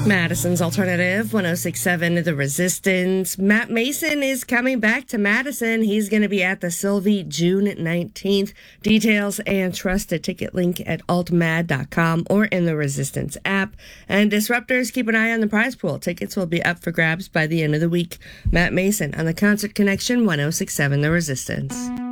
Madison's Alternative, 1067 The Resistance. Matt Mason is coming back to Madison. He's going to be at the Sylvie June 19th. Details and trust a ticket link at altmad.com or in the Resistance app. And Disruptors, keep an eye on the prize pool. Tickets will be up for grabs by the end of the week. Matt Mason on the Concert Connection, 1067 The Resistance.